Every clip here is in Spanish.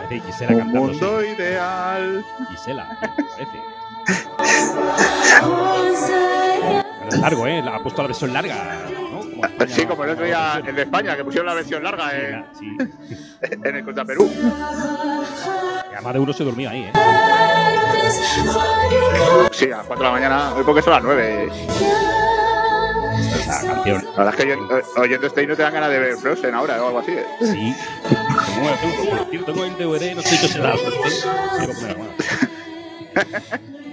Parece Gisela Un cantando. mundo ideal. Gisela, parece. Pero es largo, ¿eh? Ha puesto la versión larga, ¿no? Como España, Sí, como el otro día versión. el de España, que pusieron la versión larga Sí. en el contra Perú. Y a más de uno se dormía ahí, ¿eh? Sí, a las 4 de la mañana, hoy porque son las 9. Esa canción. La verdad es que oyendo este himno te dan ganas de ver Frozen ahora o algo así. Sí. Tengo el DVD, no estoy yo sin la suerte. Sí, voy a comer algo más.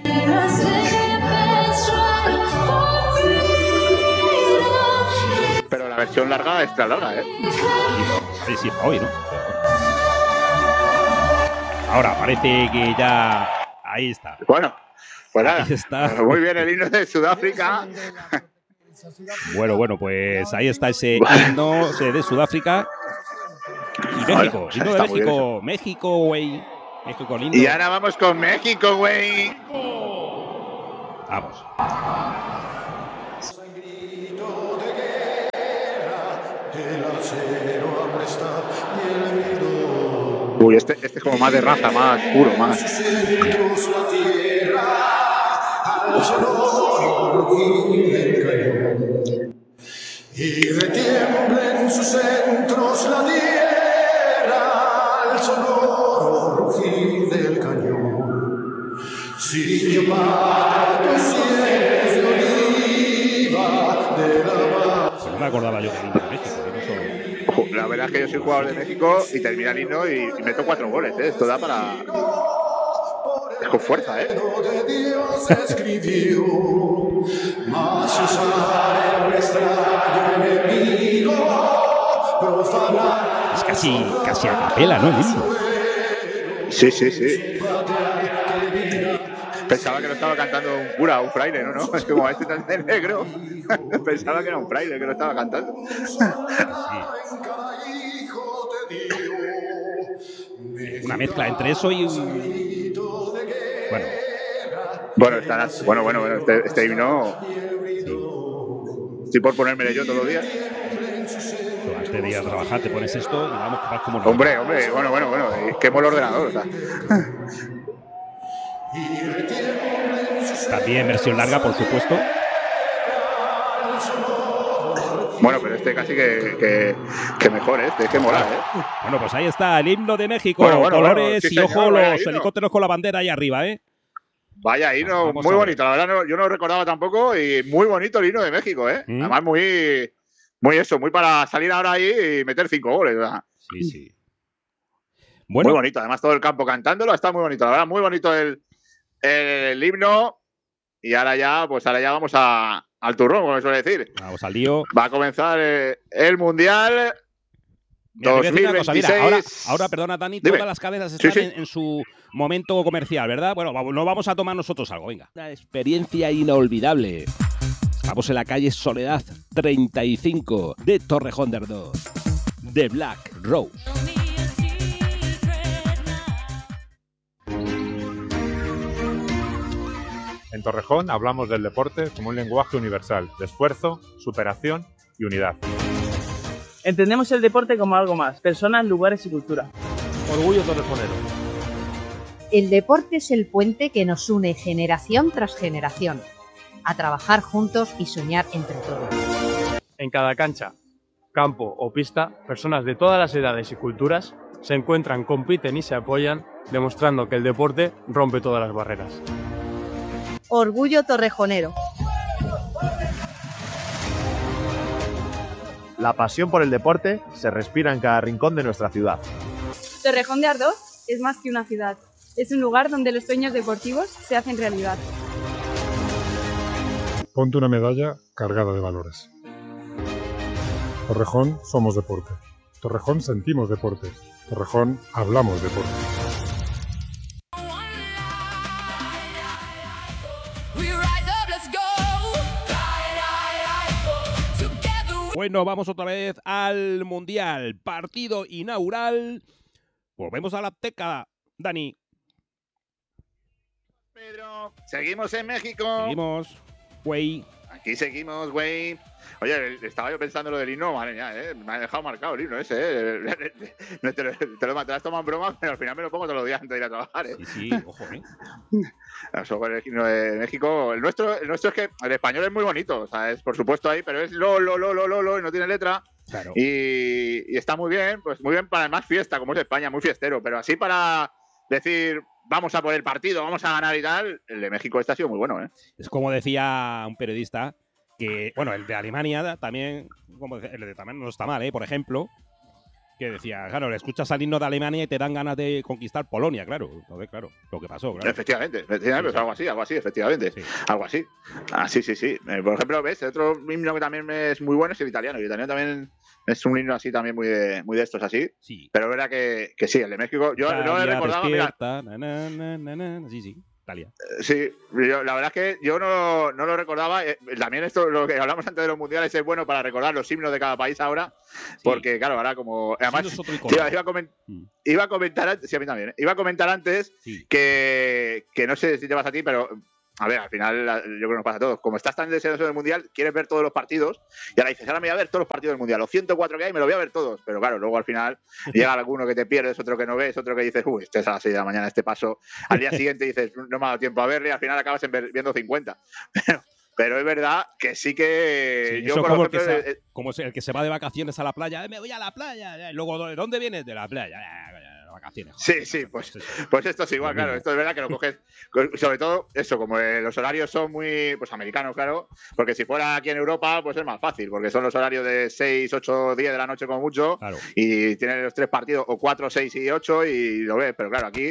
Pero la versión larga, extra larga, ¿eh? Sí, para hoy, ¿no? Ahora parece que ya... Ahí está. Bueno, pues nada. Ahí está. Muy bien el himno de Sudáfrica. Bueno, pues ahí está ese himno de Sudáfrica. Y México, Bueno, himno de México. México, güey. México lindo. Y ahora vamos con México, güey. Vamos. Uy, este es como más de raza, más puro, más. Y retiembla en sus centros la tierra al sonoro rugir del cañón. Si yo parto cielos de oliva de la Pues no me acordaba yo del himno de México. La verdad es que yo soy jugador de México y termina el himno y meto 4 goles, ¿eh? Esto da para... Es con fuerza, ¿eh? de Dios escribió, mas usar el extraño enemigo profanar. Es casi a capela, ¿no? El himno. Sí. Pensaba que lo estaba cantando un cura, un fraile, ¿no? Es que como este tan de negro, pensaba que era un fraile que lo estaba cantando. Una mezcla entre eso y un... Bueno, este himno... Estoy por ponérmelo yo todos los días. Antes de ir a trabajar te pones esto y vamos como... Hombre, bueno, quemo el ordenador, o sea. También versión larga, por supuesto. Bueno, pero este casi que mejor, este que mola, ¿eh? Bueno, pues ahí está el himno de México. Bueno, colores sí, y ojo, señor, los helicópteros con la bandera ahí arriba, ¿eh? Vaya himno, muy bonito. La verdad, yo no lo recordaba tampoco y muy bonito el himno de México, ¿eh? Además, muy para salir ahora ahí y meter 5 goles, ¿verdad? Sí. Bueno. Muy bonito, además todo el campo cantándolo, está muy bonito, la verdad, muy bonito el himno. Y ahora ya vamos al turrón, como se suele decir. Vamos al lío. Va a comenzar el Mundial 2026. Mira, ahora, perdona, Dani, todas las cadenas están en su momento comercial, ¿verdad? Bueno, no vamos a tomar nosotros algo, venga. Una experiencia inolvidable. Estamos en la calle Soledad 35 de Torrejón de Ardoz, de Black Rose. En Torrejón hablamos del deporte como un lenguaje universal de esfuerzo, superación y unidad. Entendemos el deporte como algo más, personas, lugares y cultura. Orgullo torrejonero. El deporte es el puente que nos une generación tras generación, a trabajar juntos y soñar entre todos. En cada cancha, campo o pista, personas de todas las edades y culturas se encuentran, compiten y se apoyan, demostrando que el deporte rompe todas las barreras. Orgullo torrejonero. La pasión por el deporte se respira en cada rincón de nuestra ciudad. Torrejón de Ardoz es más que una ciudad. Es un lugar donde los sueños deportivos se hacen realidad. Ponte una medalla cargada de valores. Torrejón somos deporte. Torrejón sentimos deporte. Torrejón hablamos deporte. Bueno, vamos otra vez al Mundial. Partido inaugural. Volvemos a la Azteca, Dani. Pedro, seguimos en México. Seguimos, güey. Aquí seguimos, güey. Oye, estaba yo pensando lo del himno, madre mía, me ha dejado marcado el himno ese, te lo has tomado en broma, pero al final me lo pongo todos los días antes de ir a trabajar, Sí, ojo, Eso con el himno de México. El nuestro es que el español es muy bonito, o sea, es por supuesto ahí, pero es lo, y no tiene letra. Claro. Y está muy bien, pues muy bien para más fiesta, como es España, muy fiestero, pero así para decir, vamos a por el partido, vamos a ganar y tal, el de México este ha sido muy bueno, Es como decía un periodista, que, bueno, el de Alemania también, el de también no está mal, por ejemplo, que decía, claro, le escuchas al himno de Alemania y te dan ganas de conquistar Polonia, claro. Entonces, claro, lo que pasó, claro. Efectivamente, pues algo así, efectivamente. Sí. Algo así. Sí. Por ejemplo, ¿ves? Otro himno que también es muy bueno es el italiano. El italiano también es un himno así también muy de estos así. Sí. Pero es verdad que sí, el de México. Yo no he recordado. Despierta, Sí. Italia. Sí, la verdad es que yo no lo recordaba. También esto, lo que hablamos antes de los mundiales, es bueno para recordar los himnos de cada país ahora. Sí. Porque, claro, ahora como. Además, iba a comentar antes. Sí, a mí también. Iba a comentar antes que no sé si te vas a ti, pero. A ver, al final yo creo que nos pasa a todos. Como estás tan deseoso del Mundial, quieres ver todos los partidos y ahora dices, ahora me voy a ver todos los partidos del Mundial. Los 104 que hay me los voy a ver todos. Pero claro, luego al final llega alguno que te pierdes, otro que no ves, otro que dices, este es a las 6 de la mañana, este paso. Al día siguiente dices, no me ha dado tiempo a verle y al final acabas viendo 50. Pero es verdad que sí que... yo, por ejemplo, como el que se va de vacaciones a la playa, me voy a la playa. Y luego, ¿de dónde vienes? De la playa. Vacaciones. Sí, pues esto es igual, claro. Esto es verdad que lo coges, sobre todo eso, como los horarios son muy americanos, claro, porque si fuera aquí en Europa, pues es más fácil, porque son los horarios de 6, 8, 10 de la noche como mucho, claro. Y tienen los 3 partidos, o 4, 6 y 8, y lo ves, pero claro, aquí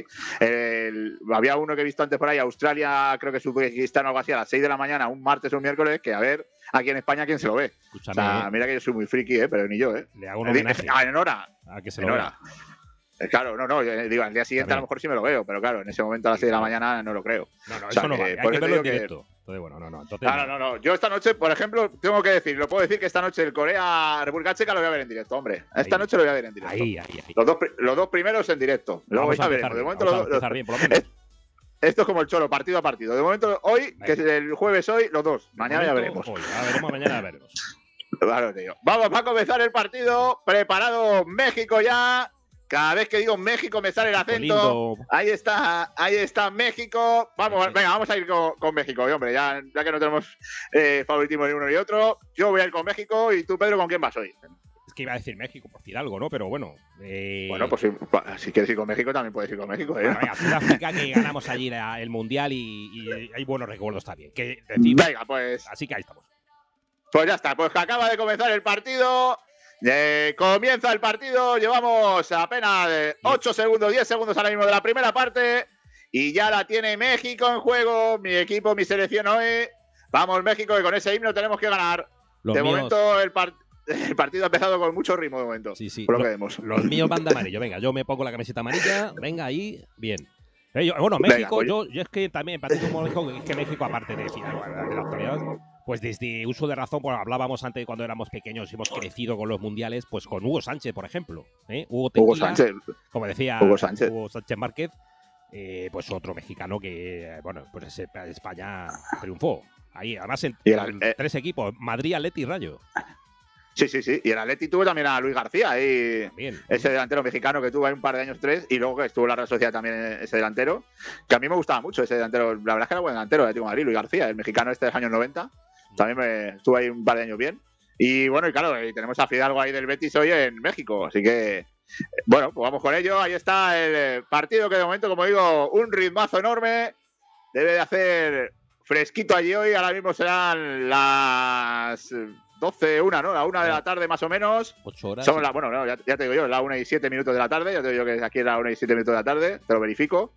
había uno que he visto antes por ahí, Australia, creo que Uzbekistán o algo así, a las 6 de la mañana, un martes o un miércoles, que a ver, aquí en España, ¿quién se lo ve? Escúchame, o sea, mira que yo soy muy friki, pero ni yo, Le hago un homenaje. En hora. A que se lo vea. Claro, no, digo, al día siguiente a lo mejor sí me lo veo, pero claro, en ese momento a las 6 de la mañana no lo creo. No, eso no vale, hay que verlo en directo. Entonces, bueno, Entonces, no. Yo esta noche, por ejemplo, tengo que decir, lo puedo decir que esta noche el Corea-República Checa lo voy a ver en directo, hombre. Esta noche lo voy a ver en directo. Ahí. Los dos primeros en directo. Luego ya veremos. De momento bien, por lo menos. Esto es como el Cholo, partido a partido. De momento, hoy, que es el jueves hoy, los dos. Mañana ya veremos. Mañana veremos. Claro, tío. Vamos a comenzar el partido. Preparado México ya. Cada vez que digo México me sale el acento. Ahí está México. Vamos a ir con México, hombre. Ya que no tenemos favoritismo ni uno ni otro. Yo voy a ir con México y tú, Pedro, ¿con quién vas hoy? Es que iba a decir México, por decir algo, ¿no? Pero bueno. Bueno, pues si quieres ir con México, también puedes ir con México. Bueno, Sudáfrica, que ganamos allí el Mundial y hay buenos recuerdos también. Venga, pues. Así que ahí estamos. Pues ya está, pues que acaba de comenzar el partido. Comienza el partido, llevamos apenas 8 segundos, 10 segundos ahora mismo de la primera parte y ya la tiene México en juego, mi equipo, mi selección hoy. Vamos México, que con ese himno tenemos que ganar. Momento el partido ha empezado con mucho ritmo de momento. Sí. Por lo que vemos. Los míos van de amarillo, venga, yo me pongo la camiseta amarilla, venga ahí, bien. Bueno, México, venga, yo es que también, partido como México, es que México, aparte de la actualidad, pues desde uso de razón, pues hablábamos antes cuando éramos pequeños y hemos crecido con los mundiales, pues con Hugo Sánchez, por ejemplo. Hugo Sánchez. Como decía Hugo Sánchez Márquez, pues otro mexicano que, bueno, pues España triunfó. Ahí, además, en 3 equipos, Madrid, Atleti y Rayo. Sí. Y el Atleti tuvo también a Luis García, ese delantero mexicano que tuvo ahí un par de años, 3, y luego que estuvo en la Real Sociedad también ese delantero, que a mí me gustaba mucho ese delantero. La verdad es que era buen delantero, el Atlético de Madrid, Luis García, el mexicano de los años 90. También estuvo ahí un par de años bien. Y bueno, y claro, tenemos a Fidalgo ahí del Betis hoy en México. Así que, bueno, pues vamos con ello. Ahí está el partido que de momento, como digo, un ritmazo enorme. Debe de hacer fresquito allí hoy. Ahora mismo serán las 12, 1, ¿no? La 1 de la tarde más o menos. 8 horas. Son ya te digo yo, la 1 y 7 minutos de la tarde. Ya te digo yo que aquí es la 1 y 7 minutos de la tarde. Te lo verifico.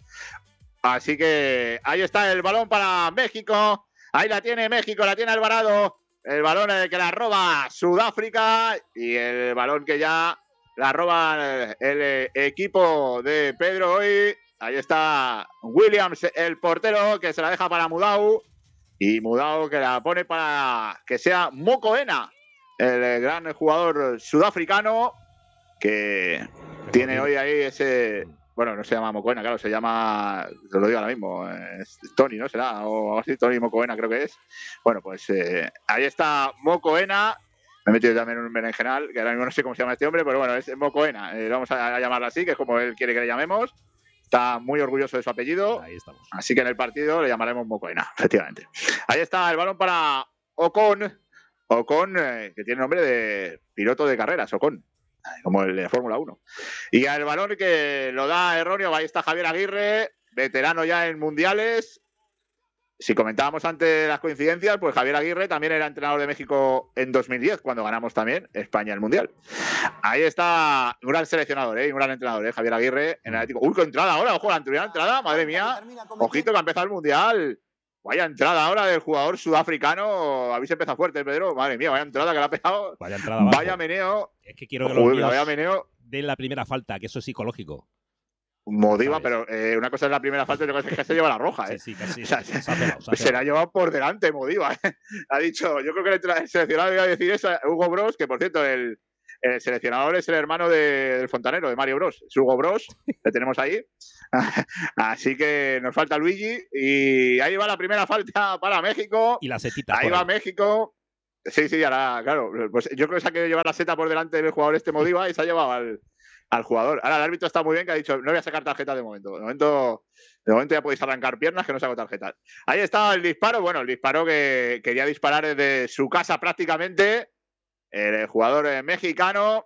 Así que ahí está el balón para México. Ahí la tiene México, la tiene Alvarado. El balón que la roba Sudáfrica y el balón que ya la roba el equipo de Pedro hoy. Ahí está Williams, el portero, que se la deja para Mudau. Y Mudau que la pone para que sea Mokoena, el gran jugador sudafricano que tiene hoy ahí ese bueno, no se llama Mocoena, claro, se llama, te lo digo ahora mismo, Tony, ¿no? Será, o algo así, Tony Mocoena creo que es. Bueno, pues ahí está Mocoena. Me he metido también en un berenjenal, que ahora mismo no sé cómo se llama este hombre, pero bueno, es Mocoena. Vamos a llamarla así, que es como él quiere que le llamemos. Está muy orgulloso de su apellido. Ahí estamos. Así que en el partido le llamaremos Mocoena, efectivamente. Ahí está el balón para Ocon. Ocon, que tiene nombre de piloto de carreras, Ocon, como el de Fórmula 1. Y el balón que lo da erróneo, ahí está Javier Aguirre, veterano ya en mundiales. Si comentábamos antes las coincidencias, pues Javier Aguirre también era entrenador de México en 2010, cuando ganamos también España el Mundial. Ahí está un gran seleccionador, un gran entrenador, Javier Aguirre en el Atlético. ¡Uy, qué entrada ahora! ¡Ojo, la entrada! ¡Madre mía! Ojito que ha empezado el Mundial. Vaya entrada ahora del jugador sudafricano. Habéis empezado fuerte, Pedro. Madre mía, vaya entrada que le ha pegado. Vaya entrada abajo. Vaya meneo. Es que quiero que los míos den la primera falta, que eso es psicológico. Modiva, pero una cosa es la primera falta y otra cosa es que se lleva la roja, Sí, casi. O sea, se la ha llevado por delante, Modiva. Ha dicho, yo creo que el seleccionador iba a decir eso, Hugo Bros, que por cierto, el seleccionador es el hermano del fontanero, de Mario Bros. Es Hugo Bros, le tenemos ahí. Así que nos falta Luigi. Y ahí va la primera falta para México. Y la setita. Ahí va México. Sí, ahora, claro. Pues yo creo que se ha querido llevar la seta por delante del jugador Modiva y se ha llevado al jugador. Ahora el árbitro está muy bien, que ha dicho, no voy a sacar tarjeta de momento. De momento ya podéis arrancar piernas, que no saco tarjetas. Ahí está el disparo. Bueno, el disparo que quería disparar desde su casa prácticamente. El jugador mexicano.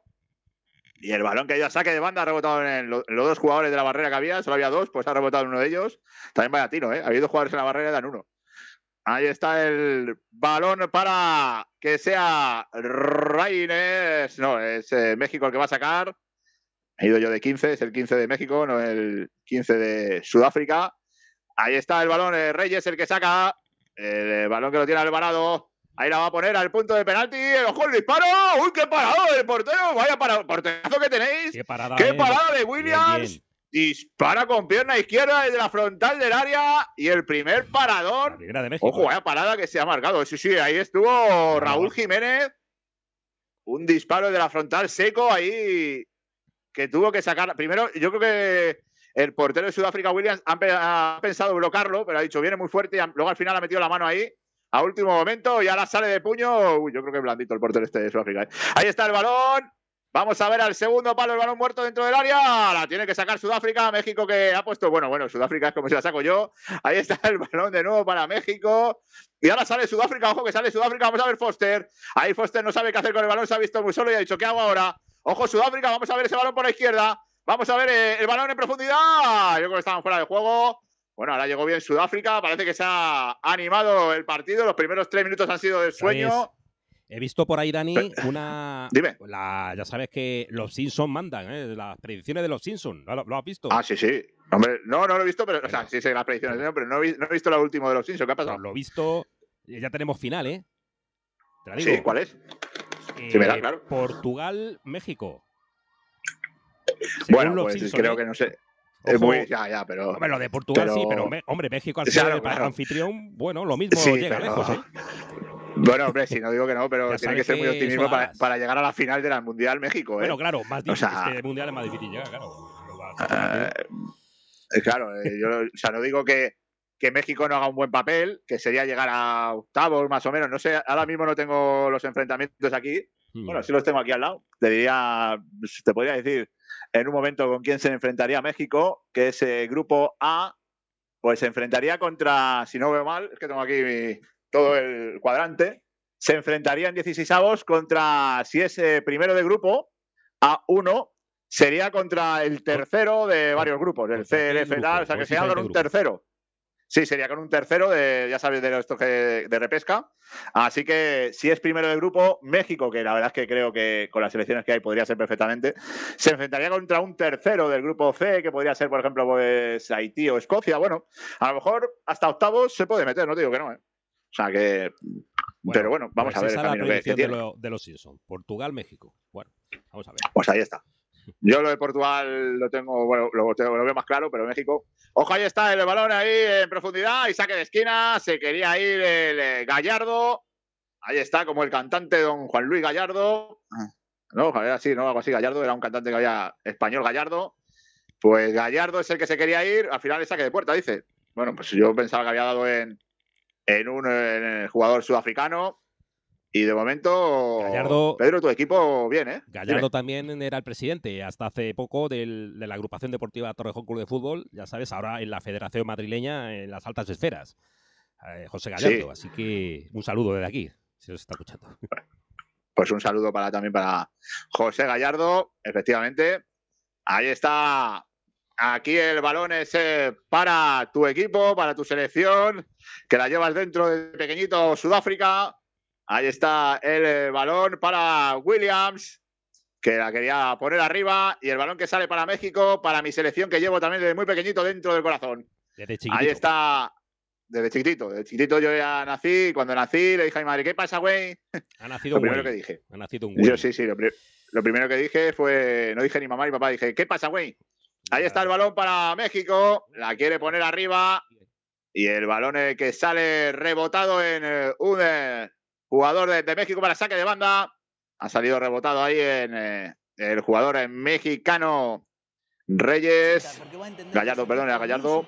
Y el balón que ya saque de banda ha rebotado en los dos jugadores de la barrera que había. Solo había dos, pues ha rebotado en uno de ellos. También vaya tiro, Ha habido dos jugadores en la barrera y dan uno. Ahí está el balón para que sea Reines. No, es México el que va a sacar. He ido yo de 15, es el 15 de México, no el 15 de Sudáfrica. Ahí está el balón, Reyes el que saca. El balón que lo tiene Alvarado. Ahí la va a poner al punto de penalti. ¡Ojo el disparo! ¡Uy, qué parado del portero! ¡Vaya porterazo que tenéis! ¡Qué parada de Williams! Bien. Dispara con pierna izquierda desde la frontal del área. Y el primer parador. De México, ojo, vaya parada que se ha marcado. Sí, ahí estuvo Raúl Jiménez. Un disparo de la frontal seco ahí, que tuvo que sacar. Primero, yo creo que el portero de Sudáfrica, Williams, ha pensado bloquearlo, pero ha dicho, viene muy fuerte, y luego al final ha metido la mano ahí, a último momento, y ahora sale de puño. Uy, yo creo que es blandito el portero de Sudáfrica. Ahí está el balón. Vamos a ver al segundo palo, el balón muerto dentro del área. La tiene que sacar Sudáfrica. México que ha puesto, bueno, Sudáfrica es como si la saco yo. Ahí está el balón de nuevo para México. Y ahora sale Sudáfrica, ojo que sale Sudáfrica. Vamos a ver Foster. Ahí Foster no sabe qué hacer con el balón, se ha visto muy solo y ha dicho, ¿qué hago ahora? Ojo Sudáfrica, vamos a ver ese balón por la izquierda. Vamos a ver el balón en profundidad. Yo creo que estaban fuera de juego. Bueno, ahora llegó bien Sudáfrica. Parece que se ha animado el partido. Los primeros 3 minutos han sido de sueño. He visto por ahí, Dani, una... Dime. Ya sabes que los Simpsons mandan, las predicciones de los Simpsons. ¿Lo has visto? Ah, sí. Hombre, no lo he visto, pero... O sea, sí sé las predicciones, pero no he visto la última de los Simpsons. ¿Qué ha pasado? Pues lo he visto. Ya tenemos final, ¿eh? Te la digo. Sí, ¿cuál es? Sí, me da, claro. Portugal, México. Bueno, pues Simpsons, creo que no sé. Es muy... Ya, pero... Hombre, lo de Portugal sí, pero... Hombre, México al ser el anfitrión, bueno, lo mismo llega lejos, ¿eh? Bueno, hombre, si no digo que no, pero tiene que ser muy optimismo para llegar a la final del Mundial México, ¿eh? Bueno, claro, más difícil. Este Mundial es más difícil llegar, claro. Yo no digo que México no haga un buen papel, que sería llegar a octavos más o menos. No sé, ahora mismo no tengo los enfrentamientos aquí. Bueno, sí los tengo aquí al lado. Te podría decir en un momento con quién se enfrentaría México, que es grupo A, pues se enfrentaría contra, si no veo mal, es que tengo aquí todo el cuadrante, se enfrentaría en 16avos contra, si es primero de grupo, A1, sería contra el tercero de varios grupos, el CLF, o sea que sería con un tercero. Sí, sería con un tercero ya sabes, de estos de repesca. Así que si es primero de grupo, México, que la verdad es que creo que con las selecciones que hay podría ser perfectamente, se enfrentaría contra un tercero del grupo C, que podría ser, por ejemplo, pues Haití o Escocia. Bueno, a lo mejor hasta octavos se puede meter, no te digo que no, ¿eh? O sea que... pero bueno, vamos a ver el camino que tiene. De los Simpsons. Portugal, México. Bueno, vamos a ver. Pues ahí está. Yo lo de Portugal lo tengo, bueno, lo veo más claro, pero México... Ojo, ahí está el balón ahí en profundidad y saque de esquina. Se quería ir el Gallardo. Ahí está, como el cantante don Juan Luis Gallardo. No, era así, ¿no? Algo así, Gallardo. Era un cantante que había español, Gallardo, Pues Gallardo es el que se quería ir, al final le saque de puerta, dice. Bueno, pues yo pensaba que había dado en el jugador sudafricano. Y de momento, Gallardo, Pedro, tu equipo bien, ¿eh? Gallardo también era el presidente hasta hace poco de la agrupación deportiva Torrejón Club de Fútbol, ya sabes, ahora en la Federación Madrileña en las altas esferas. José Gallardo, así que un saludo desde aquí, si os está escuchando. Pues un saludo también para José Gallardo, efectivamente. Ahí está. Aquí el balón es para tu equipo, para tu selección, que la llevas dentro de pequeñito Sudáfrica. Ahí está el balón para Williams, que la quería poner arriba. Y el balón que sale para México, para mi selección, que llevo también desde muy pequeñito dentro del corazón. Desde chiquitito. Ahí está, desde chiquitito. Desde chiquitito yo ya nací. Cuando nací le dije a mi madre, ¿qué pasa, güey? Ha nacido lo primero que dije. Ha nacido un güey. Yo sí, lo primero que dije fue, no dije ni mamá ni papá, dije, ¿qué pasa, güey? Ahí está el balón para México, la quiere poner arriba y el balón que sale rebotado en un jugador de México para saque de banda. Ha salido rebotado ahí en el jugador mexicano Reyes. Gallardo, perdón, era Gallardo.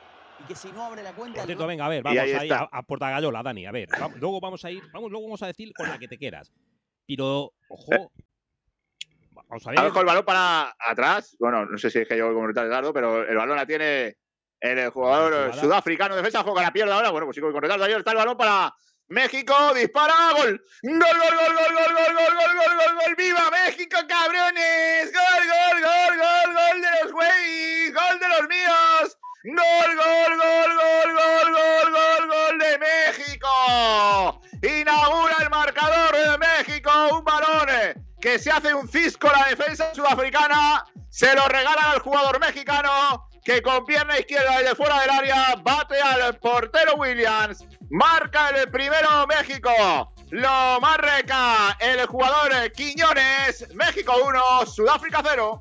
Venga, a ver, vamos ahí a Portagayola, Dani, a ver. Luego vamos a decir con la que te quieras. Pero, ojo. Vamos a ver. Dejo el balón para atrás. Bueno, no sé si es que yo voy a comentar retardo, pero el balón la tiene el jugador sudafricano. Defensa, juega la pierna ahora. Bueno, pues sí, con retardo. Ahí está el balón para México. Dispara. Gol. Gol, gol, gol, gol, gol, gol, gol, gol, gol, gol, gol. ¡Viva México, cabrones! Gol, gol, gol, gol, gol de los güeyes. Gol de los míos. Gol, gol, gol, gol, gol, gol, gol, gol de México. Inaugura el marcador de México. Un balón que se hace un cisco la defensa sudafricana, se lo regalan al jugador mexicano, que con pierna izquierda desde fuera del área bate al portero Williams, marca el primero México, lo marca el jugador Quiñones, México 1, Sudáfrica 0.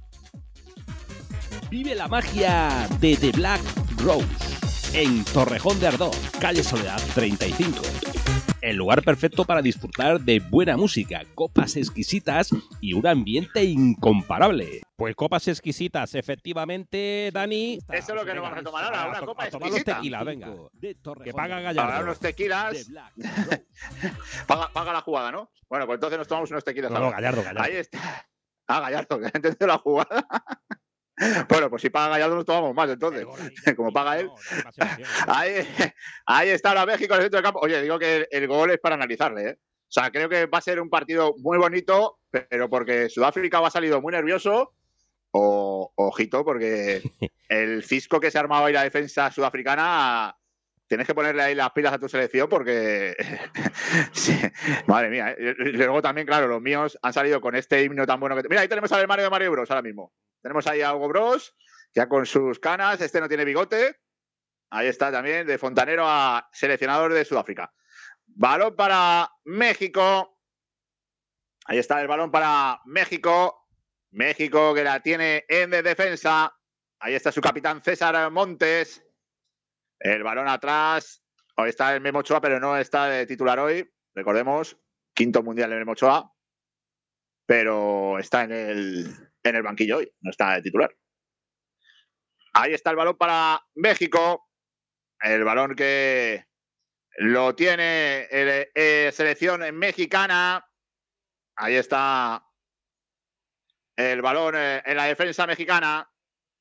Vive la magia de The Black Rose en Torrejón de Ardoz, calle Soledad 35. El lugar perfecto para disfrutar de buena música, copas exquisitas y un ambiente incomparable. Pues copas exquisitas, efectivamente, Dani. Eso es lo que nos vamos a tomar ahora, una copa exquisita. Los tequilas, venga. Que paga Gallardo. Para unos tequilas. paga la jugada, ¿no? Bueno, pues entonces nos tomamos unos tequilas. No, Gallardo. Ahí está. Gallardo, que ha entendido la jugada. Bueno, pues si paga Gallardo nos tomamos más, entonces. Como paga él. Ahí está ahora México en el centro del campo. Oye, digo que el gol es para analizarle, ¿eh? O sea, creo que va a ser un partido muy bonito, pero porque Sudáfrica ha salido muy nervioso. Ojito, porque el cisco que se ha armado ahí la defensa sudafricana, tienes que ponerle ahí las pilas a tu selección porque... sí, madre mía, ¿eh? Luego también, claro, los míos han salido con este himno tan bueno que... Mira, ahí tenemos al hermano de Mario Bros ahora mismo. Tenemos ahí a Hugo Bros, ya con sus canas. Este no tiene bigote. Ahí está también, de fontanero a seleccionador de Sudáfrica. Balón para México. Ahí está el balón para México. México que la tiene en defensa. Ahí está su capitán César Montes. El balón atrás. Hoy está el Memo Ochoa, pero no está de titular hoy. Recordemos, 5º mundial de Memo Ochoa. Pero está en el banquillo hoy. No está de titular. Ahí está el balón para México. El balón que lo tiene selección mexicana. Ahí está el balón en la defensa mexicana.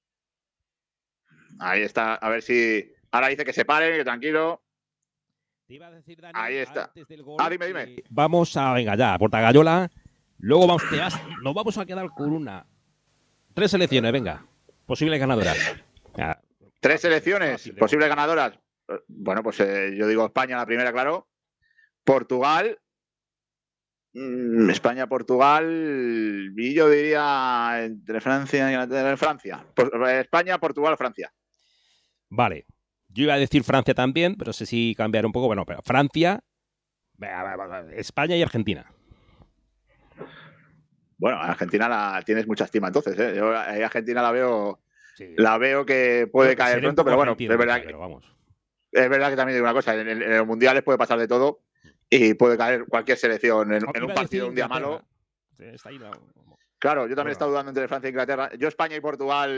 Ahí está. A ver si... Ahora dice que se pare, que tranquilo. Te iba a decir, Dani, ahí está. Dime. Vamos a... Venga, ya, a Portagayola. Luego nos vamos a quedar con 3 selecciones, venga. Posibles ganadoras. Ya. 3 selecciones, posibles ganadoras. Bueno, pues yo digo España la primera, claro. Portugal. España-Portugal. Y yo diría entre Francia y Inglaterra. Francia. España, Portugal, Francia. Vale. Yo iba a decir Francia también, pero sé si cambiar un poco. Bueno, pero Francia, España y Argentina. Bueno, Argentina tienes mucha estima entonces, ¿eh? Yo Argentina la veo que puede caer pronto, pero bueno, es verdad que también digo una cosa, en los mundiales puede pasar de todo y puede caer cualquier selección en un partido un día malo. Claro, yo también he estado dudando entre Francia e Inglaterra. Yo España y Portugal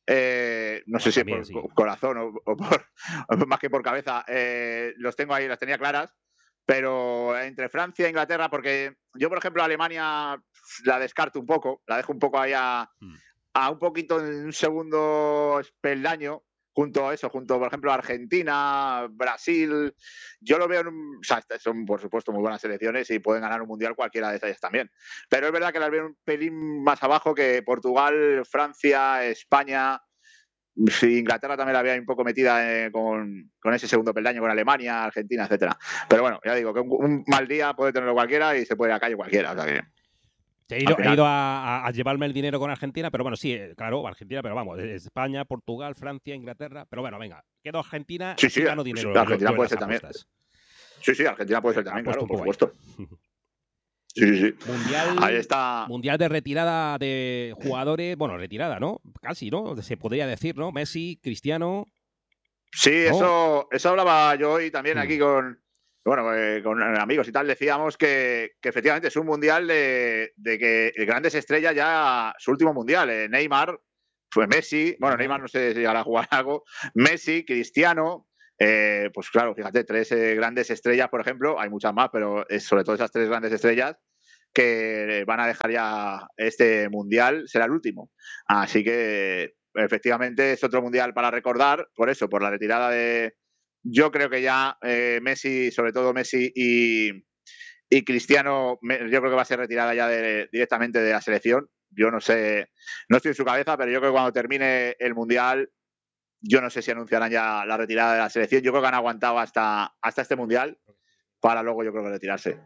no sé si por corazón o más que por cabeza, los tengo ahí, las tenía claras, pero entre Francia e Inglaterra, porque yo, por ejemplo, Alemania la descarto un poco, la dejo un poco ahí a un poquito en un segundo peldaño, junto, por ejemplo, a Argentina, Brasil. Yo lo veo o sea, son, por supuesto, muy buenas selecciones y pueden ganar un mundial cualquiera de ellas también. Pero es verdad que las veo un pelín más abajo que Portugal, Francia, España. Inglaterra también la había un poco metida con ese segundo peldaño, con Alemania, Argentina, etcétera. Pero bueno, ya digo, que un mal día puede tenerlo cualquiera y se puede ir a la calle cualquiera. O sea que... He ido a llevarme el dinero con Argentina, pero bueno, sí, claro, Argentina, pero vamos, España, Portugal, Francia, Inglaterra, pero bueno, venga, quedo Argentina, sí, gano dinero. Sí, Argentina puede ser también. Sí, Argentina puede ser también, claro, por supuesto. Sí. Ahí está. Mundial de retirada de jugadores, bueno, retirada, ¿no? Casi, ¿no? Se podría decir, ¿no? Messi, Cristiano. Sí, ¿no? Eso hablaba yo hoy también aquí con amigos y tal. Decíamos que efectivamente es un mundial de que grandes estrellas ya, su último mundial. Neymar, fue Messi, bueno, Neymar no sé si llegará a jugar algo, Messi, Cristiano. Pues claro, fíjate, 3 grandes estrellas, por ejemplo, hay muchas más, pero sobre todo esas 3 grandes estrellas que van a dejar ya este mundial, será el último. Así que efectivamente es otro mundial para recordar, por eso, por la retirada de... Yo creo que ya Messi, sobre todo Messi y Cristiano, yo creo que va a ser retirada ya directamente de la selección. Yo no sé, no estoy en su cabeza, pero yo creo que cuando termine el mundial, yo no sé si anunciarán ya la retirada de la selección. Yo creo que han aguantado hasta este mundial para luego, yo creo que retirarse.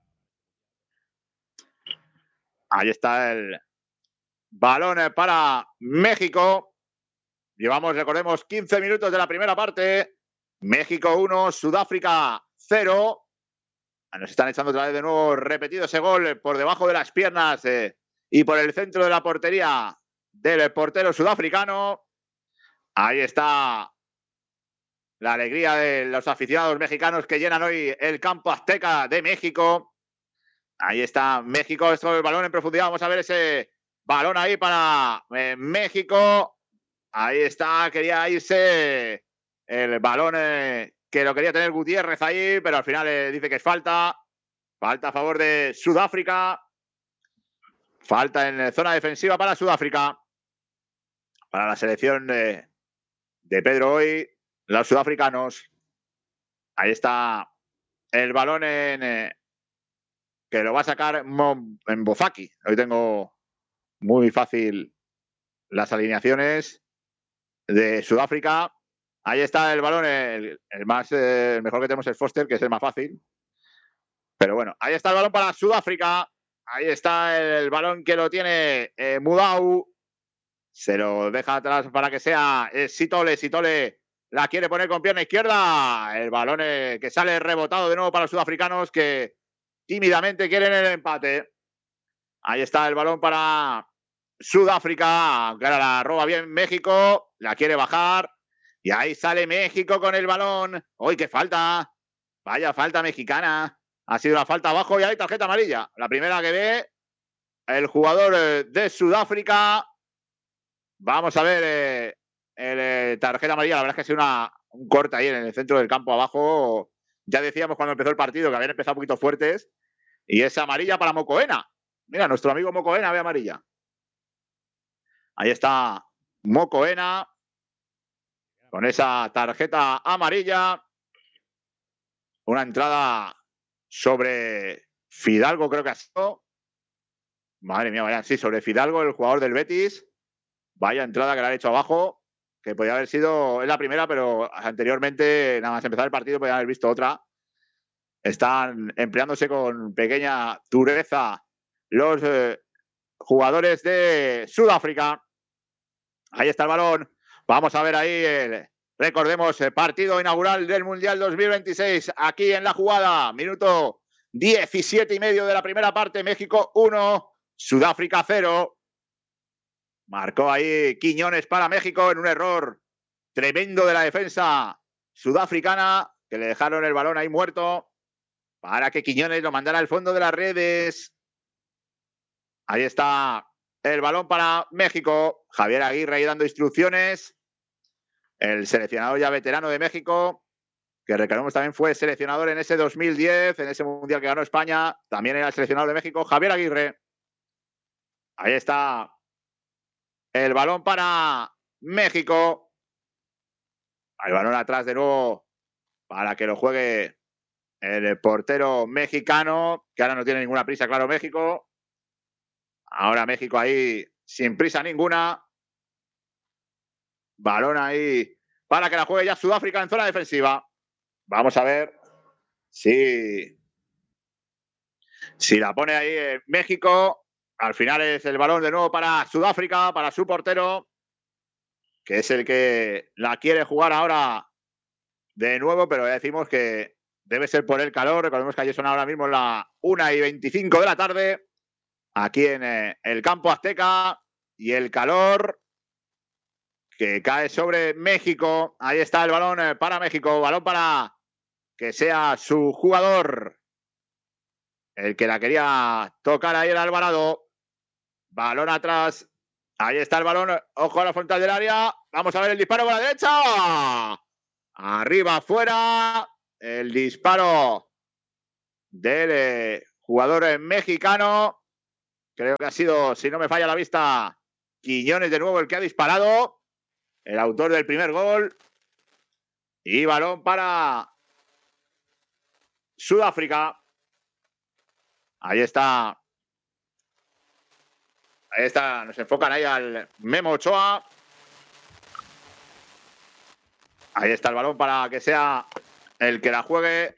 Ahí está el balón para México. Llevamos, recordemos, 15 minutos de la primera parte. México 1, Sudáfrica 0. Nos están echando otra vez de nuevo repetido ese gol por debajo de las piernas y por el centro de la portería del portero sudafricano. Ahí está la alegría de los aficionados mexicanos que llenan hoy el campo azteca de México. Ahí está México, esto es el balón en profundidad. Vamos a ver ese balón ahí para México. Ahí está, quería irse el balón que lo quería tener Gutiérrez ahí, pero al final dice que es falta. Falta a favor de Sudáfrica. Falta en zona defensiva para Sudáfrica. Para la selección de Pedro hoy, los sudafricanos. Ahí está el balón que lo va a sacar en Bozaki. Hoy tengo muy fácil las alineaciones de Sudáfrica. Ahí está el balón, el mejor que tenemos es Foster, que es el más fácil. Pero bueno, ahí está el balón para Sudáfrica. Ahí está el balón que lo tiene Mudau. Se lo deja atrás para que sea Sitole. Sitole la quiere poner con pierna izquierda. El balón que sale rebotado de nuevo para los sudafricanos que tímidamente quieren el empate. Ahí está el balón para Sudáfrica. Que ahora la roba bien México. La quiere bajar. Y ahí sale México con el balón. ¡Uy, qué falta! Vaya falta mexicana. Ha sido una falta abajo y hay tarjeta amarilla. La primera que ve el jugador de Sudáfrica. Vamos a ver el tarjeta amarilla. La verdad es que ha sido un corte ahí en el centro del campo abajo. Ya decíamos cuando empezó el partido que habían empezado un poquito fuertes. Y es amarilla para Mocoena. Mira, nuestro amigo Mocoena ve amarilla. Ahí está Mocoena con esa tarjeta amarilla. Una entrada sobre Fidalgo, creo que ha sido. Madre mía, vaya, sí, sobre Fidalgo, el jugador del Betis. Vaya entrada que le han hecho abajo, que podía haber sido, es la primera, pero anteriormente, nada más empezar el partido, podían haber visto otra. Están empleándose con pequeña dureza los jugadores de Sudáfrica. Ahí está el balón. Vamos a ver ahí recordemos, partido inaugural del Mundial 2026, aquí en la jugada. Minuto 17,5 de la primera parte. México 1, Sudáfrica 0. Marcó ahí Quiñones para México en un error tremendo de la defensa sudafricana, que le dejaron el balón ahí muerto para que Quiñones lo mandara al fondo de las redes. Ahí está el balón para México. Javier Aguirre ahí dando instrucciones. El seleccionador ya veterano de México, que recordemos también fue seleccionador en ese 2010, en ese Mundial que ganó España. También era el seleccionador de México, Javier Aguirre. Ahí está el balón para México. El balón atrás de nuevo para que lo juegue el portero mexicano, que ahora no tiene ninguna prisa, claro, México. Ahora México ahí sin prisa ninguna. Balón ahí para que la juegue ya Sudáfrica en zona defensiva. Vamos a ver si la pone ahí México. Al final es el balón de nuevo para Sudáfrica, para su portero, que es el que la quiere jugar ahora de nuevo, pero ya decimos que debe ser por el calor. Recordemos que allí son ahora mismo las 1:25 de la tarde, aquí en el campo azteca, y el calor que cae sobre México. Ahí está el balón para México, balón para que sea su jugador el que la quería tocar. Ahí el Alvarado, balón atrás, ahí está el balón, ojo a la frontal del área, vamos a ver el disparo con la derecha, arriba, afuera, el disparo del jugador mexicano. Creo que ha sido, si no me falla la vista, Quiñones de nuevo el que ha disparado, el autor del primer gol. Y balón para Sudáfrica. Ahí está. Ahí está, nos enfocan ahí al Memo Ochoa. Ahí está el balón para que sea el que la juegue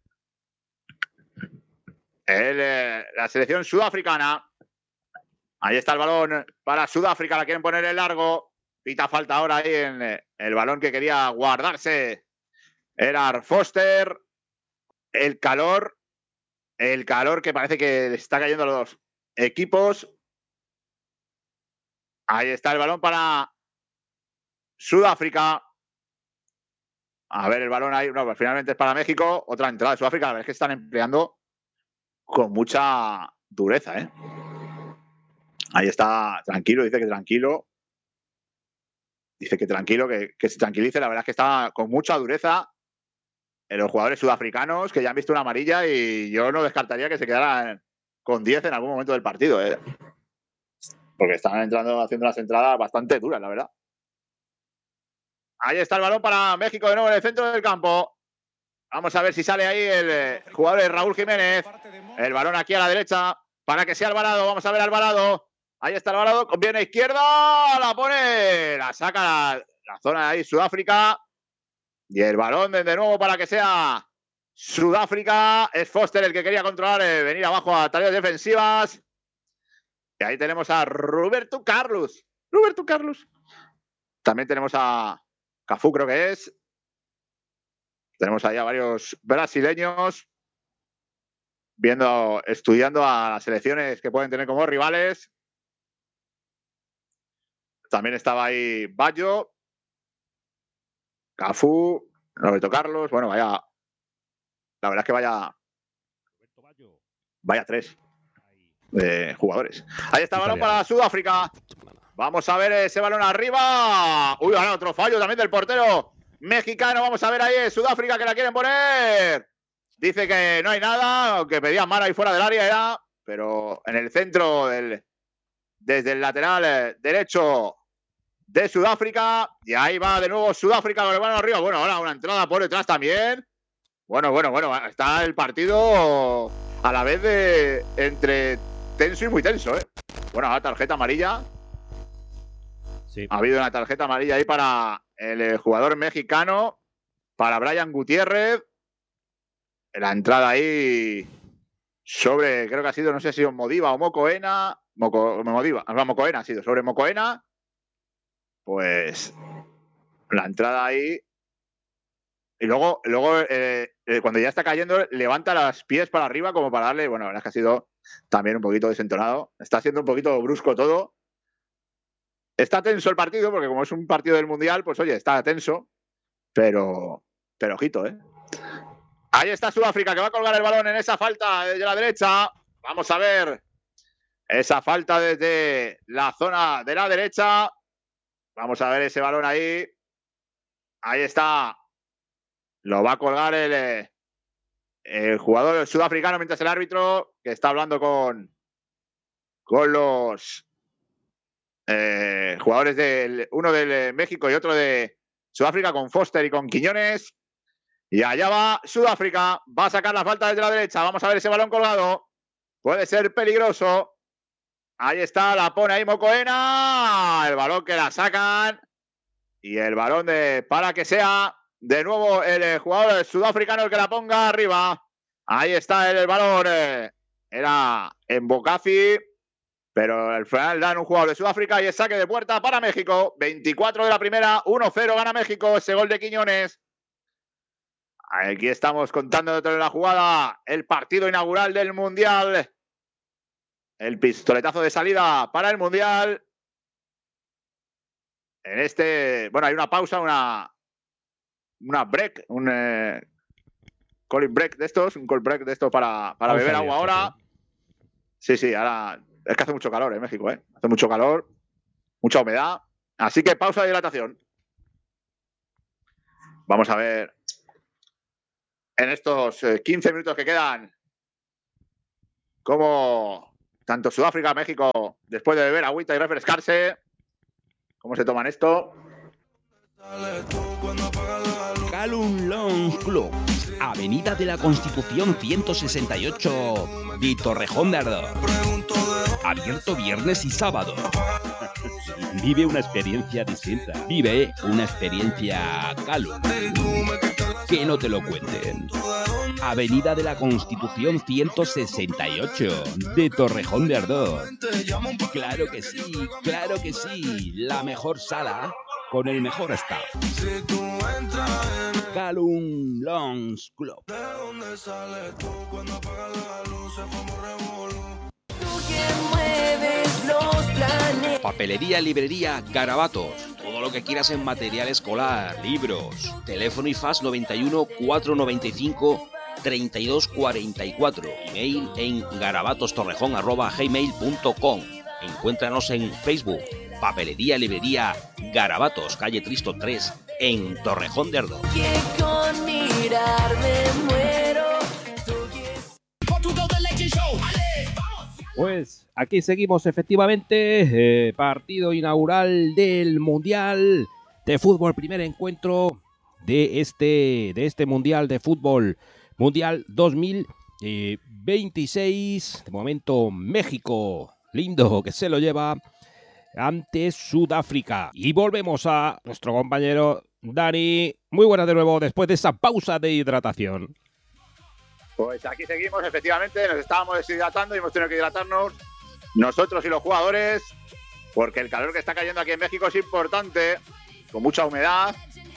la selección sudafricana. Ahí está el balón para Sudáfrica, la quieren poner en largo. Pita falta ahora ahí en el balón que quería guardarse era Foster. El calor que parece que le está cayendo a los equipos. Ahí está el balón para Sudáfrica. A ver el balón ahí. No, pues finalmente es para México. Otra entrada de Sudáfrica. La verdad es que están empleando con mucha dureza, ¿eh? Ahí está, tranquilo, dice que tranquilo. Dice que tranquilo, que se tranquilice. La verdad es que está con mucha dureza en los jugadores sudafricanos, que ya han visto una amarilla, y yo no descartaría que se quedaran con 10 en algún momento del partido, ¿eh? Porque están haciendo unas entradas bastante duras, la verdad. Ahí está el balón para México de nuevo en el centro del campo. Vamos a ver si sale ahí el jugador de Raúl Jiménez. El balón aquí a la derecha para que sea Alvarado. Vamos a ver Alvarado. Ahí está Alvarado. Viene a izquierda. La pone. La saca la zona de ahí Sudáfrica. Y el balón de nuevo para que sea Sudáfrica. Es Foster el que quería controlar, venir abajo a tareas defensivas. Y ahí tenemos a Roberto Carlos. Roberto Carlos. También tenemos a Cafú, creo que es. Tenemos ahí a varios brasileños estudiando a las selecciones que pueden tener como rivales. También estaba ahí Baggio, Cafú, Roberto Carlos. Bueno, vaya. La verdad es que vaya tres jugadores. Ahí está el balón para Sudáfrica. Vamos a ver ese balón arriba. Uy, ahora otro fallo también del portero mexicano. Vamos a ver ahí Sudáfrica que la quieren poner. Dice que no hay nada, aunque pedían mal ahí fuera del área ya, pero en el centro desde el lateral derecho de Sudáfrica. Y ahí va de nuevo Sudáfrica con el balón arriba. Bueno, ahora una entrada por detrás también. Bueno. Está el partido a la vez de entre tenso y muy tenso, ¿eh? Bueno, ahora tarjeta amarilla. Sí. Ha habido una tarjeta amarilla ahí para el jugador mexicano, para Brian Gutiérrez. La entrada ahí sobre, creo que ha sido, no sé si Modiva o Mocoena. Mocoena ha sido, sobre Mocoena. Pues la entrada ahí. Y luego cuando ya está cayendo, levanta los pies para arriba como para darle. Bueno, la verdad es que ha sido también un poquito desentonado. Está siendo un poquito brusco todo. Está tenso el partido, porque como es un partido del Mundial, pues oye, está tenso. Pero ojito, ¿eh? Ahí está Sudáfrica, que va a colgar el balón en esa falta de la derecha. Vamos a ver Esa falta desde la zona de la derecha. Vamos a ver ese balón ahí. Ahí está. Lo va a colgar el jugador sudafricano mientras el árbitro, que está hablando con los jugadores uno del México y otro de Sudáfrica, con Foster y con Quiñones. Y allá va Sudáfrica. Va a sacar la falta desde la derecha. Vamos a ver ese balón colgado. Puede ser peligroso. Ahí está, la pone ahí Mokoena. El balón que la sacan. Y el balón para que sea de nuevo el jugador sudafricano el que la ponga arriba. Ahí está el balón. Era en Bocafi. Pero al final dan un jugador de Sudáfrica y es saque de puerta para México. 24 de la primera, 1-0 gana México. Ese gol de Quiñones. Aquí estamos contando dentro de la jugada el partido inaugural del Mundial. El pistoletazo de salida para el Mundial. Bueno, hay una pausa, una break, un calling break de estos, un call break de estos para beber agua ahora. Sí, ahora es que hace mucho calor en México, Hace mucho calor, mucha humedad. Así que pausa de hidratación. Vamos a ver en estos 15 minutos que quedan cómo tanto Sudáfrica, México, después de beber agüita y refrescarse, cómo se toman esto. Calum Lounge Club, Avenida de la Constitución 168 de Torrejón de Ardoz. Abierto viernes y sábado. Vive una experiencia distinta. Vive una experiencia Calum. Que no te lo cuenten. Avenida de la Constitución 168 de Torrejón de Ardoz. Claro que sí, la mejor sala con el mejor staff. Calum Lounge Club. Papelería, librería, Garabatos. Todo lo que quieras en material escolar, libros. Teléfono y fax 91 495 3244. Email en garabatostorrejón@gmail.com. Encuéntranos en Facebook. Papelería, librería, Garabatos, calle Tristo 3, en Torrejón de Ardoz. Pues aquí seguimos efectivamente, partido inaugural del Mundial de Fútbol, primer encuentro de este Mundial de Fútbol, Mundial 2026. De momento México, lindo que se lo lleva ante Sudáfrica. Y volvemos a nuestro compañero Dani. Muy buenas de nuevo después de esa pausa de hidratación. Pues aquí seguimos, efectivamente, nos estábamos deshidratando y hemos tenido que hidratarnos nosotros y los jugadores, porque el calor que está cayendo aquí en México es importante, con mucha humedad.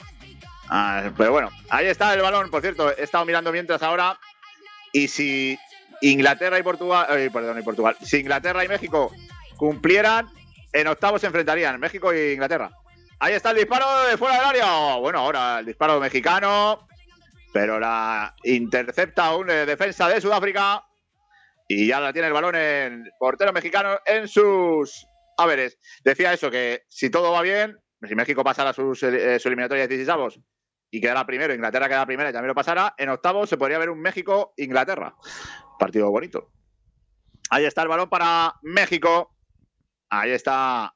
Pero bueno, ahí está el balón, por cierto, he estado mirando mientras ahora, y si Inglaterra y Portugal, si Inglaterra y México cumplieran, en octavos se enfrentarían, México y Inglaterra. Ahí está el disparo de fuera del área. Bueno, ahora el disparo mexicano, pero la intercepta un defensa de Sudáfrica y ya la tiene el balón el portero mexicano en sus haberes. Decía eso, que si todo va bien, si México pasara su eliminatoria de 16avos y quedara primero, Inglaterra quedara primera y también lo pasara, en octavos se podría ver un México-Inglaterra. Partido bonito. Ahí está el balón para México. Ahí está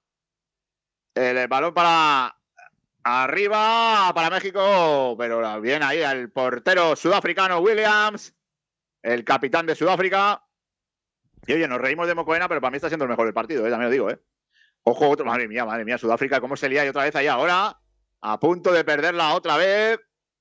el balón para arriba para México, pero bien ahí el portero sudafricano Williams, el capitán de Sudáfrica. Y oye, nos reímos de Mokoena, pero para mí está siendo el mejor del partido, también lo digo, Ojo, otro, madre mía, Sudáfrica, cómo se lía y otra vez ahí ahora, a punto de perderla otra vez.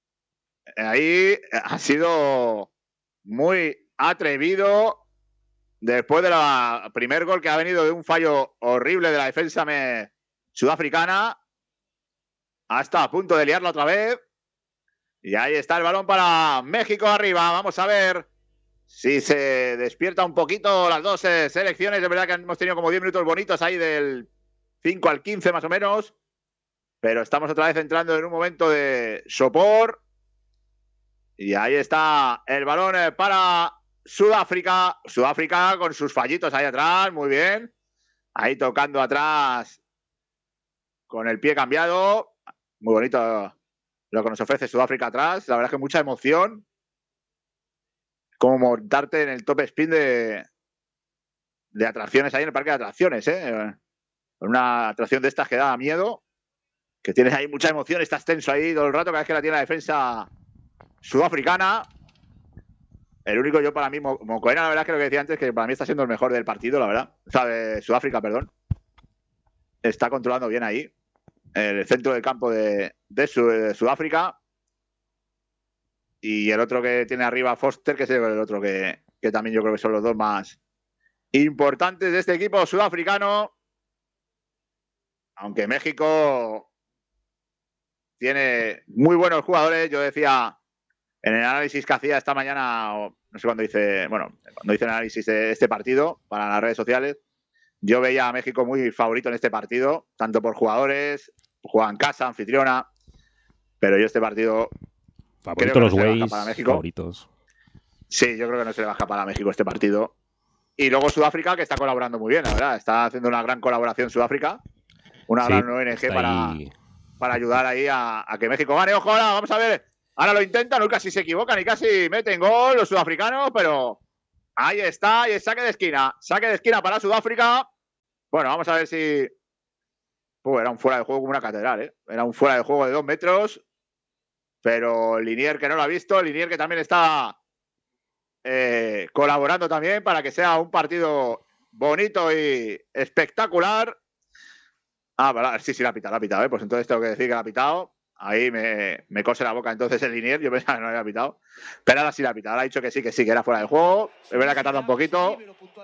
Ahí ha sido muy atrevido después de la primer gol que ha venido de un fallo horrible de la defensa sudafricana. Hasta a punto de liarla otra vez. Y ahí está el balón para México arriba. Vamos a ver si se despierta un poquito las dos selecciones. De verdad que hemos tenido como 10 minutos bonitos ahí del 5 al 15 más o menos. Pero estamos otra vez entrando en un momento de sopor. Y ahí está el balón para Sudáfrica. Sudáfrica con sus fallitos ahí atrás, muy bien. Ahí tocando atrás con el pie cambiado. Muy bonito lo que nos ofrece Sudáfrica atrás. La verdad es que mucha emoción. Como montarte en el top spin de atracciones ahí en el parque de atracciones, una atracción de estas que da miedo, que tienes ahí mucha emoción, estás tenso ahí todo el rato cada vez que la tiene la defensa sudafricana. El único yo para mí, Mokoena, la verdad es que lo que decía antes, que para mí está siendo el mejor del partido, la verdad. O sea, de Sudáfrica, perdón. Está controlando bien ahí el centro del campo de Sudáfrica. Y el otro que tiene arriba, Foster, que es el otro que también yo creo que son los dos más importantes de este equipo sudafricano. Aunque México tiene muy buenos jugadores. Yo decía en el análisis que hacía esta mañana, no sé cuándo hice el análisis de este partido para las redes sociales, yo veía a México muy favorito en este partido, tanto por jugadores, juega en casa, anfitriona, pero yo este partido favorito los Ways, favoritos. Sí, yo creo que no se le va a escapar a México este partido. Y luego Sudáfrica, que está colaborando muy bien, la verdad. Está haciendo una gran colaboración Sudáfrica. Una gran ONG para ayudar ahí a que México gane. Ojo, ahora vamos a ver. Ahora lo intentan, no casi se equivocan y casi meten gol los sudafricanos, pero ahí está, y es saque de esquina. Saque de esquina para Sudáfrica. Bueno, vamos a ver si... era un fuera de juego como una catedral, ¿eh? Era un fuera de juego de 2 metros. Pero Linier, que no lo ha visto, Linier que también está colaborando también para que sea un partido bonito y espectacular. Sí, la ha pitado, ¿eh? Pues entonces tengo que decir que la ha pitado. Ahí me cose la boca entonces el Linier. Yo pensaba que no había pitado. Pero ahora sí la ha pitado. Ahora ha dicho que sí, que era fuera de juego. Es verdad que ha tardado un poquito.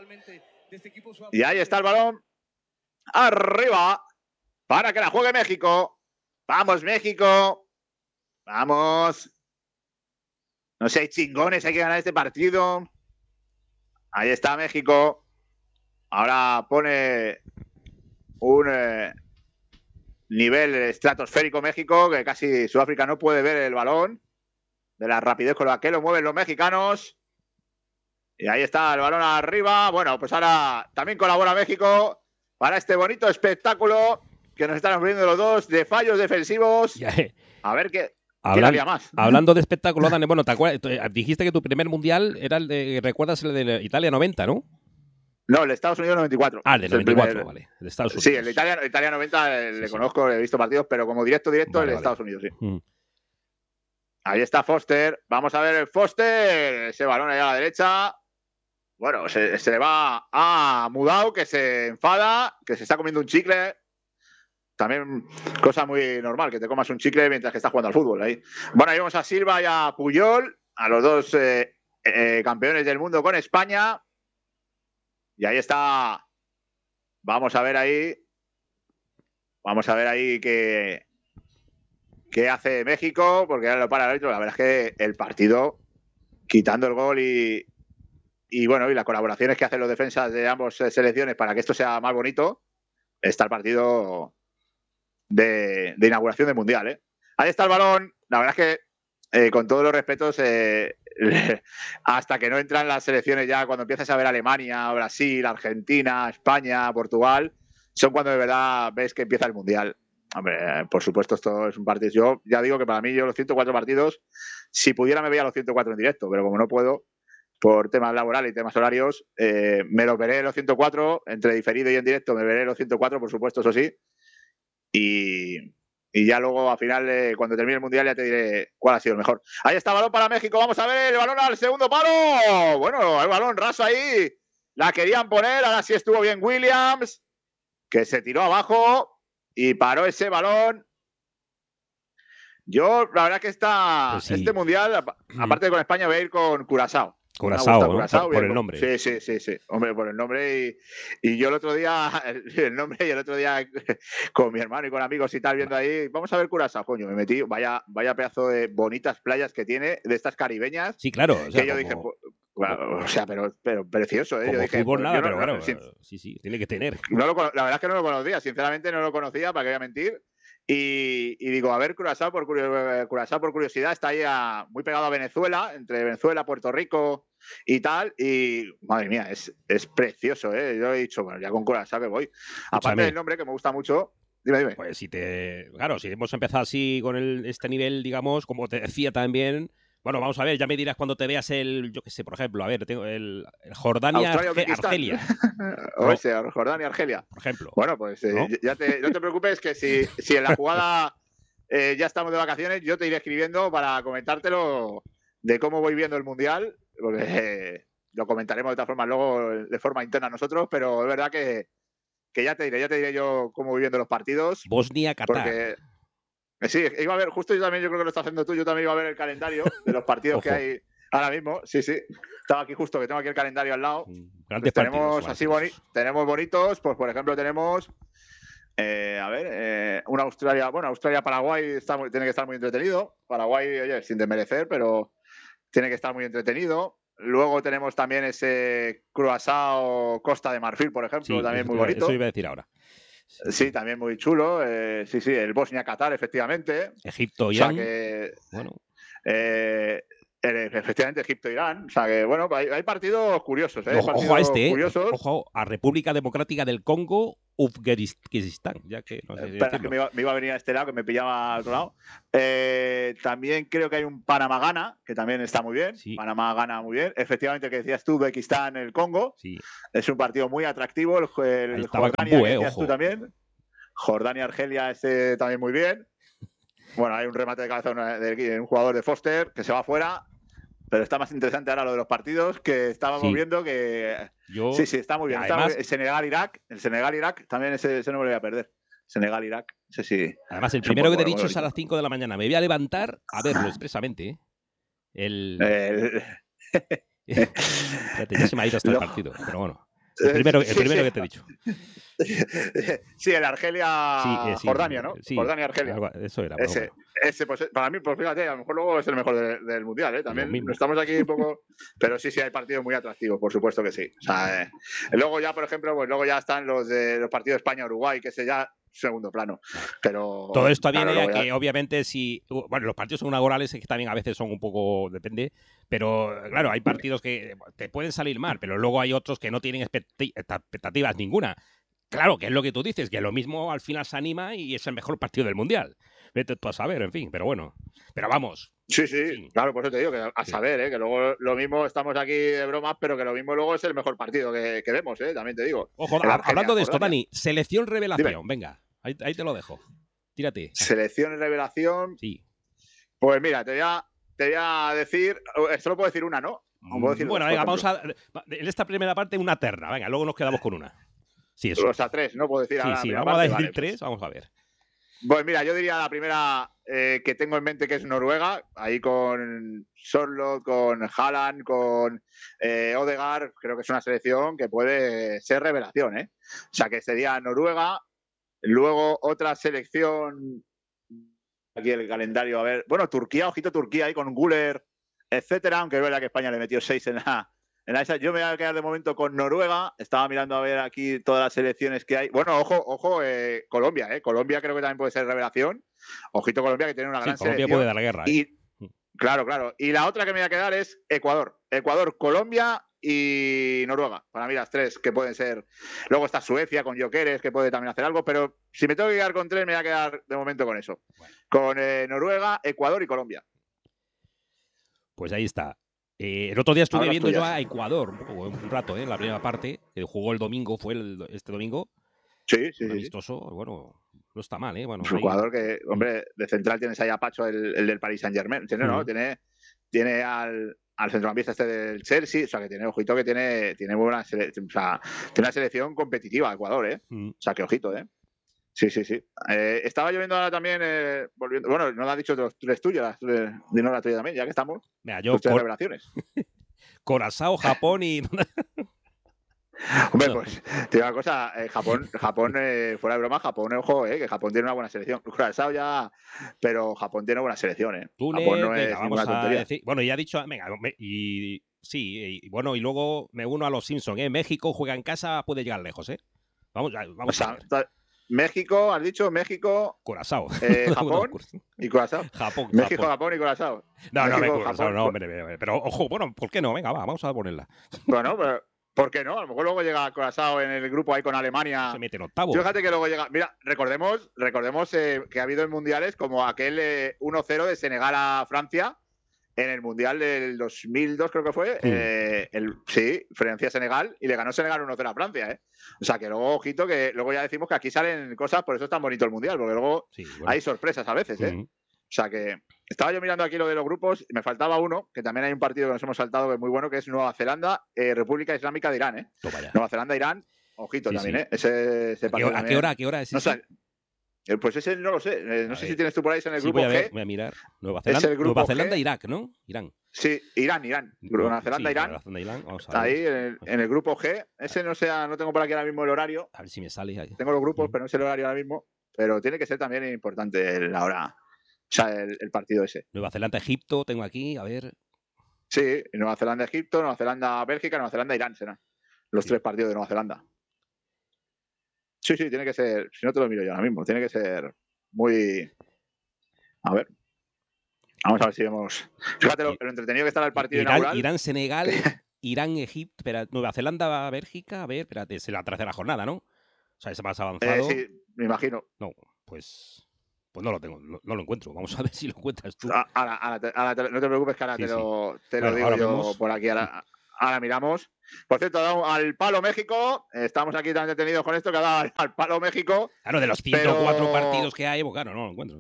Y ahí está el balón. Arriba. Para que la juegue México. Vamos, México. Vamos. No sé, chingones, hay que ganar este partido. Ahí está México. Ahora pone un nivel estratosférico México, que casi Sudáfrica no puede ver el balón. De la rapidez con la que lo mueven los mexicanos. Y ahí está el balón arriba. Bueno, pues ahora también colabora México para este bonito espectáculo que nos están ofreciendo los dos de fallos defensivos. A ver qué... Hablando de espectáculo, Dani, bueno, dijiste que tu primer mundial era el de, ¿recuerdas el de Italia 90, no? No, el de Estados Unidos 94. Ah, el de 94, vale. El de Estados Unidos. Sí, el de Italia 90 le conozco, he visto partidos, pero como directo, el de Estados Unidos, sí. Ahí está Foster. Vamos a ver el Foster. Ese balón allá a la derecha. Bueno, se le va a Mudau, que se enfada, que se está comiendo un chicle. También cosa muy normal, que te comas un chicle mientras que estás jugando al fútbol. Ahí. Bueno, ahí vemos a Silva y a Puyol, a los dos campeones del mundo con España. Y ahí está. Vamos a ver ahí qué hace México, porque ahora lo para el árbitro. La verdad es que el partido, quitando el gol y bueno, y las colaboraciones que hacen los defensas de ambas selecciones para que esto sea más bonito, está el partido de inauguración del Mundial, ¿eh? Ahí está el balón. La verdad es que, con todos los respetos, hasta que no entran las selecciones ya, cuando empiezas a ver Alemania, Brasil, Argentina, España, Portugal, son cuando de verdad ves que empieza el Mundial. Hombre, por supuesto, esto es un partido. Yo ya digo que para mí, yo los 104 partidos, si pudiera me veía los 104 en directo, pero como no puedo, por temas laborales y temas horarios, me los veré los 104, entre diferido y en directo me veré los 104, por supuesto, eso sí. Y ya luego, al final, cuando termine el Mundial, ya te diré cuál ha sido el mejor. Ahí está el balón para México. Vamos a ver el balón al segundo palo. Bueno, el balón raso ahí. La querían poner. Ahora sí estuvo bien Williams, que se tiró abajo y paró ese balón. Yo, la verdad que este Mundial, aparte de con España, voy a ir con Curazao. Curazao, ¿no? Por el nombre. Sí. Hombre, por el nombre. Y yo el otro día, con mi hermano y con amigos y tal, viendo ahí, vamos a ver Curazao, coño, me metí, vaya pedazo de bonitas playas que tiene, de estas caribeñas. Sí, claro. O sea, que yo dije, bueno, o sea, pero precioso, ¿eh? Como yo dije, fútbol nada, pero claro, sí, tiene que tener. La verdad es que no lo conocía, sinceramente no lo conocía, para qué voy a mentir. Y digo, a ver, Curazao por curiosidad, está ahí muy pegado a Venezuela, entre Venezuela, Puerto Rico y tal. Y madre mía, es precioso, ¿eh? Yo he dicho, bueno, ya con Curazao que voy. Aparte del nombre, que me gusta mucho. Dime. Pues claro, si hemos empezado así con este nivel, digamos, como te decía también. Bueno, vamos a ver, ya me dirás cuando te veas yo qué sé, por ejemplo, a ver, tengo el Jordania-Argelia. O sea, Jordania-Argelia. Por ejemplo. Bueno, pues ¿no? No te preocupes que si en la jugada ya estamos de vacaciones, yo te iré escribiendo para comentártelo de cómo voy viendo el Mundial, porque lo comentaremos de todas formas luego de forma interna nosotros, pero es verdad que ya te diré yo cómo voy viendo los partidos. Bosnia-Qatar. Porque sí, iba a ver, justo yo también, yo creo que lo está haciendo tú, yo también iba a ver el calendario de los partidos que hay ahora mismo. Sí. Estaba aquí justo, que tengo aquí el calendario al lado. Grandes tenemos partidos, tenemos bonitos, pues por ejemplo tenemos una Australia-Paraguay tiene que estar muy entretenido. Paraguay, oye, sin desmerecer, pero tiene que estar muy entretenido. Luego tenemos también ese Curazao-Costa de Marfil, por ejemplo, también muy bonito. Eso iba a decir ahora. Sí, también muy chulo. Sí, el Bosnia-Qatar, efectivamente. Egipto-Irán. O sea que, bueno. Efectivamente, Egipto-Irán. O sea que, bueno, hay partidos curiosos. Ojo a este, curiosos. Ojo a República Democrática del Congo, Uzbekistán. Ya que no sé si espera, que me iba a venir a este lado, que me pillaba al otro lado. También creo que hay un Panamá-Ghana, que también está muy bien. Sí. Panamá-Ghana muy bien. Efectivamente, que decías tú, Uzbekistán, el Congo. Sí. Es un partido muy atractivo. El Jordania, que decías tú también. Jordania-Argelia, también muy bien. Bueno, hay un remate de cabeza de un jugador de Foster que se va fuera. Pero está más interesante ahora lo de los partidos que estábamos viendo que... Sí, está muy bien. Además, el Senegal-Irak, también ese no me lo voy a perder. Senegal-Irak, sí. Además, el primero que te he dicho es a las 5 de la mañana. Me voy a levantar a verlo expresamente. Fíjate, ya se me ha ido hasta el partido, pero bueno. El primero que te he dicho. Sí, el Argelia-Jordania, ¿no? Sí, Jordania-Argelia. Eso era. Ese, pues, para mí, pues fíjate, a lo mejor luego es el mejor del Mundial, ¿eh? También estamos aquí un poco... Pero sí, hay partidos muy atractivos, por supuesto que sí. O sea, luego ya, por ejemplo, pues luego ya están los partidos España-Uruguay, que ese ya segundo plano. Pero todo esto viene a que, obviamente, bueno, los partidos son inaugurales, que también a veces son un poco... Depende. Pero, claro, hay partidos que te pueden salir mal, pero luego hay otros que no tienen expectativas ninguna. Claro, que es lo que tú dices, que lo mismo al final se anima y es el mejor partido del Mundial. Vete tú a saber, en fin, pero bueno. Pero vamos. Sí, claro, por eso te digo, que a saber, que luego lo mismo estamos aquí de bromas, pero que lo mismo luego es el mejor partido que vemos, también te digo. Ojo, hablando de esto, Dani, selección revelación, dime. Venga, ahí te lo dejo. Tírate. Selección revelación. Sí. Pues mira, te voy a decir, solo puedo decir una, ¿no? Bueno, venga, vamos en esta primera parte una terna, venga, luego nos quedamos con una. Sí, eso. O sea, tres, no puedo decir ahora. Sí, vamos a decir tres, vamos a ver. Pues mira, yo diría la primera que tengo en mente, que es Noruega, ahí con Sorloth, con Haaland, con Odegaard. Creo que es una selección que puede ser revelación, ¿eh? O sea, que sería Noruega. Luego otra selección, aquí el calendario, a ver, bueno, Turquía, ojito Turquía ahí con Güler, etcétera, aunque es verdad que España le metió 6 en la esa. Yo me voy a quedar de momento con Noruega. Estaba mirando a ver aquí todas las selecciones que hay. Bueno, ojo, Colombia, Colombia creo que también puede ser revelación. Ojito Colombia, que tiene una gran Colombia selección. Puede dar guerra. Claro. Y la otra que me voy a quedar es Ecuador, Colombia y Noruega. Para mí las tres que pueden ser. Luego está Suecia con Gyökeres, que puede también hacer algo, pero si me tengo que quedar con tres, me voy a quedar de momento con eso. Bueno. Con Noruega, Ecuador y Colombia. Pues ahí está. El otro día estuve viendo yo a Ecuador un rato, en la primera parte. Jugó el domingo, este domingo. Sí. Amistoso, bueno, no está mal, ¿eh? Bueno, un jugador que, hombre, de central tienes ahí a Pacho, el del Paris Saint-Germain. Tiene al centrocampista del Chelsea, o sea, que tiene, ojito, que tiene muy buena selección, o sea, tiene una selección competitiva Ecuador, ¿eh? O sea, que ojito, ¿eh? Sí. Estaba yo viendo ahora también, volviendo, bueno, no lo has dicho los tres tuyas, dinos la tuya también, ya que estamos. Mira, yo revelaciones. Curazao, Japón y... Hombre, pues te digo una cosa, Japón, fuera de broma, Japón, ojo, que Japón tiene una buena selección. Curazao ya, pero Japón tiene buena selección, Túnez, Japón no venga, es ninguna tontería. Decir, bueno, ya he dicho, venga, y luego me uno a los Simpsons, México juega en casa, puede llegar lejos, Vamos a ver. México, has dicho México, Curazao. Japón y Curazao. México, Japón y Curazao. No, Curazao no, hombre. Pero ojo, bueno, ¿por qué no? Venga, vamos a ponerla. Bueno, pero ¿por qué no? A lo mejor luego llega Curazao en el grupo ahí con Alemania. Se mete en octavos. Fíjate que luego llega. Mira, recordemos que ha habido en mundiales como aquel 1-0 de Senegal a Francia. En el Mundial del 2002 creo que fue, sí, Francia-Senegal, y le ganó Senegal 1-0 a Francia, ¿eh? O sea que luego, ojito, que luego ya decimos que aquí salen cosas, por eso es tan bonito el Mundial, porque luego hay sorpresas a veces, ¿eh? O sea que estaba yo mirando aquí lo de los grupos, y me faltaba uno, que también hay un partido que nos hemos saltado que es muy bueno, que es Nueva Zelanda, República Islámica de Irán, ¿eh? Nueva Zelanda-Irán, ojito también, ¿eh? Ese partido ¿A qué hora es ese? Pues ese no lo sé. No sé si tienes tú por ahí en el grupo G. Voy a mirar. Nueva Zelanda, Irak, ¿no? Irán. Sí, Irán. Nueva Zelanda, Irán. Vamos a ver. Ahí en el grupo G. Ese no tengo por aquí ahora mismo el horario. A ver si me sale ahí. Tengo los grupos, pero no sé el horario ahora mismo. Pero tiene que ser también importante la hora. O sea, el partido ese. Nueva Zelanda, Egipto, tengo aquí, a ver. Sí, Nueva Zelanda, Egipto, Nueva Zelanda, Bélgica, Nueva Zelanda, Irán serán los 3 partidos de Nueva Zelanda. Sí, tiene que ser, si no te lo miro yo ahora mismo, tiene que ser muy... A ver. Vamos a ver si vemos... Fíjate lo entretenido que está el partido inaugural. Irán, Senegal, Irán, Egipto, Nueva Zelanda, Bélgica, a ver, espérate, es la tercera jornada, ¿no? O sea, es más avanzado. Sí, me imagino. No, pues no lo tengo, no lo encuentro. Vamos a ver si lo encuentras tú. Ahora, no te preocupes que ahora te lo digo yo vemos. Por aquí, ahora miramos. Por cierto, ha dado al palo México. Estamos aquí tan detenidos con esto que ha dado al palo México. Claro, de los 104 partidos que hay, claro, no lo encuentro.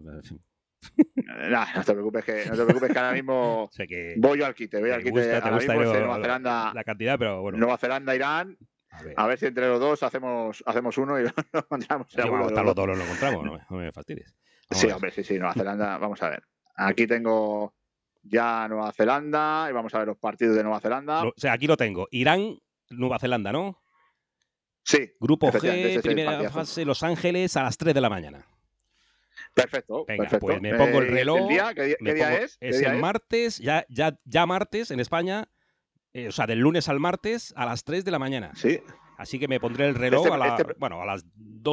No te preocupes que ahora mismo voy yo al quite. Voy al quite. Ahora mismo Nueva Zelanda, la cantidad, pero bueno. Nueva Zelanda, Irán. A ver si entre los dos hacemos uno y lo encontramos. Sí, hasta los dos lo encontramos, no me fastidies. Sí, hombre, sí, Nueva Zelanda. Vamos a ver. Aquí tengo ya Nueva Zelanda y vamos a ver los partidos de Nueva Zelanda. O sea, aquí lo tengo. Irán, Nueva Zelanda, ¿no? Sí. Grupo G, primera fase, Los Ángeles, a las 3 de la mañana. Perfecto. Venga, pues me pongo el reloj. ¿El día? ¿Qué día es? Es el martes, ya martes en España. O sea, del lunes al martes a las 3 de la mañana. Sí. Así que me pondré el reloj a las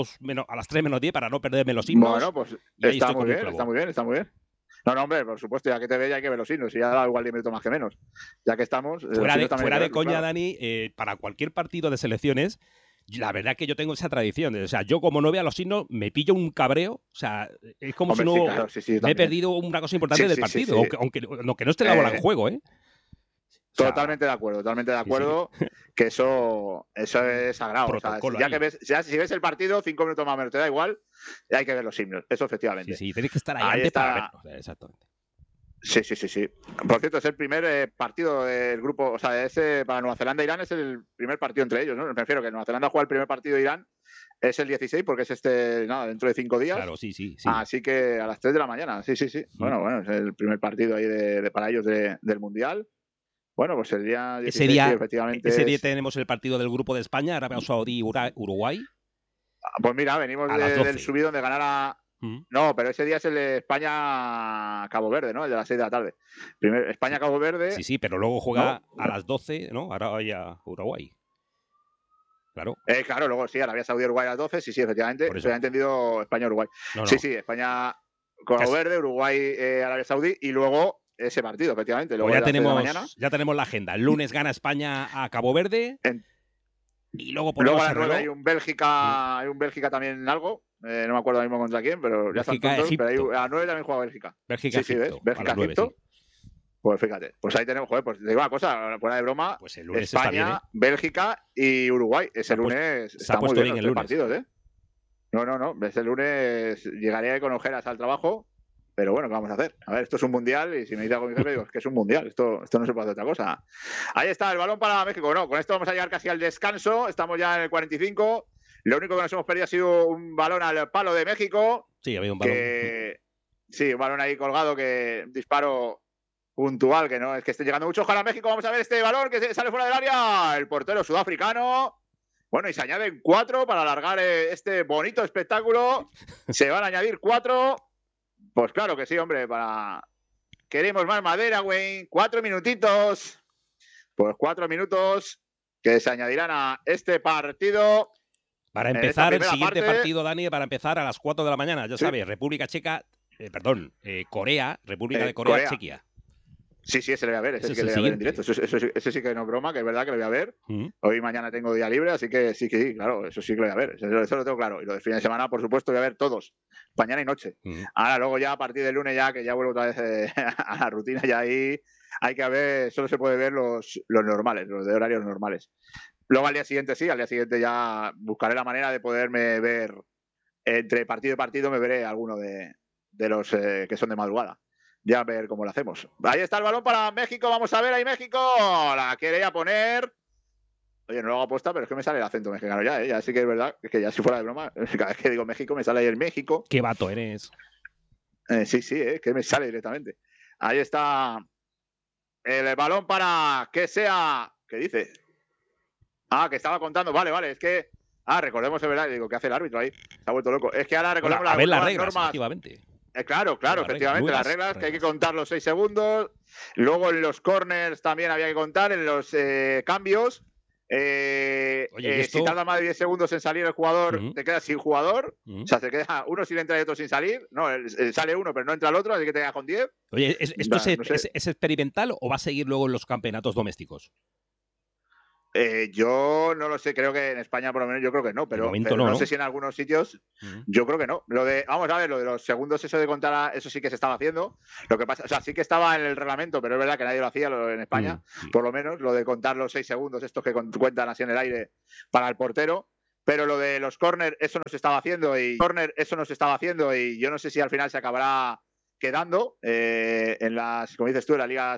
3 menos 10 para no perderme los himnos. Bueno, pues está muy bien. No, hombre, por supuesto, ya que te ve ya hay que ver los himnos. Y ya da igual 10 minutos más que menos. Ya que estamos... Fuera de coña, claro. Dani, para cualquier partido de selecciones, la verdad que yo tengo esa tradición. O sea, yo como no vea los himnos, me pillo un cabreo. O sea, es como si no me he perdido una cosa importante del partido. Sí. Aunque no esté la bola en juego, ¿eh? Totalmente de acuerdo, sí. Que eso es sagrado. O sea, si ves el partido, 5 minutos más o menos te da igual, hay que ver los himnos, eso efectivamente. Sí, tenéis que estar ahí antes para verlo. Exactamente. Sí. Por cierto, es el primer partido del grupo, o sea, para Nueva Zelanda e Irán es el primer partido entre ellos, ¿no? Me refiero que Nueva Zelanda juega el primer partido de Irán, es el 16, porque es dentro de 5 días. Claro, sí. Así que a las 3 de la mañana, sí. Bueno, es el primer partido ahí para ellos del Mundial. Bueno, pues el día 16, efectivamente. Ese día tenemos el partido del grupo de España, Arabia Saudí, Uruguay. Pues mira, venimos del subidón de ganar a... No, pero ese día es el de España-Cabo Verde, ¿no? El de las 6 de la tarde. España-Cabo Verde... Sí, pero luego juega a las 12, ¿no? Arabia-Uruguay. Claro. Claro, luego sí, Arabia Saudí-Uruguay a las 12, sí, efectivamente. Se había entendido España-Uruguay. No. Sí, España-Cabo Verde, Uruguay-Arabia Saudí y luego... ese partido, efectivamente. Luego ya tenemos la agenda. El lunes gana España a Cabo Verde. Y luego a las 9 hay un Bélgica también algo. No me acuerdo ahora mismo contra quién, pero ya están todos. Pero a las 9 también juega Bélgica. Bélgica-Egipto. Bélgica-Egipto. Pues fíjate. Pues ahí tenemos, pues te digo una cosa, fuera de broma. Pues el lunes España, Bélgica y Uruguay. Ese lunes está muy bien los partidos, ¿eh? No. Ese lunes llegaré con ojeras al trabajo. Pero bueno, ¿qué vamos a hacer? A ver, esto es un mundial y si me dice algo mi jefe, digo, es que es un mundial, esto no se puede hacer otra cosa. Ahí está, el balón para México. No, con esto vamos a llegar casi al descanso, estamos ya en el 45. Lo único que nos hemos perdido ha sido un balón al palo de México. Sí, había un balón. Sí, un balón ahí colgado, un disparo puntual, que no es que esté llegando mucho. Ojalá México, vamos a ver este balón que sale fuera del área. El portero sudafricano. Bueno, y se añaden 4 para alargar este bonito espectáculo. Se van a añadir 4. Pues claro que sí, hombre, queremos más madera, güey. 4 minutitos. Pues 4 minutos que se añadirán a este partido. Para empezar el siguiente partido, Dani, para empezar a las 4 de la mañana, ya sabes, República Checa, Corea, República de Corea, Chequia. Sí, ese le voy a ver, ese sí que le voy a ver en directo. Eso sí que no es broma, que es verdad que le voy a ver. Hoy y mañana tengo día libre, así que sí, claro, eso sí que le voy a ver. Eso lo tengo claro. Y lo de fin de semana, por supuesto, voy a ver todos, mañana y noche. Ahora, luego ya a partir del lunes, ya que ya vuelvo otra vez a la rutina, ya ahí hay que ver, solo se puede ver los normales, los de horarios normales. Luego al día siguiente ya buscaré la manera de poderme ver, entre partido y partido, me veré alguno de los que son de madrugada. Ya a ver cómo lo hacemos. Ahí está el balón para México. Vamos a ver ahí México. La quería poner. Oye, no lo hago aposta, pero es que me sale el acento mexicano ya, ¿eh? Ya sí que es verdad. Es que ya si fuera de broma, cada vez que digo México me sale ahí el México. Qué vato eres. Sí, que me sale directamente. Ahí está el balón para que sea... ¿Qué dice? Que estaba contando. Vale. Es que... recordemos, es verdad. Digo, ¿qué hace el árbitro ahí? Se ha vuelto loco. Es que ahora recordemos las reglas, normas. Efectivamente. Claro, efectivamente, las reglas, que hay que contar los 6 segundos. Luego en los corners también había que contar, en los cambios. Oye, si tarda más de 10 segundos en salir el jugador, te quedas sin jugador. O sea, te queda uno sin entrar y otro sin salir. No, sale uno, pero no entra el otro, así que te quedas con 10. Oye, ¿esto es experimental o va a seguir luego en los campeonatos domésticos? Yo no lo sé, creo que en España por lo menos yo creo que no, pero no sé si en algunos sitios yo creo que no. Vamos a ver, lo de los segundos, eso de contar, eso sí que se estaba haciendo. Lo que pasa, o sea, sí que estaba en el reglamento, pero es verdad que nadie lo hacía en España, por lo menos, lo de contar los 6 segundos, estos que cuentan así en el aire para el portero. Pero lo de los corners, eso no se estaba haciendo y yo no sé si al final se acabará quedando en las, como dices tú, en la Liga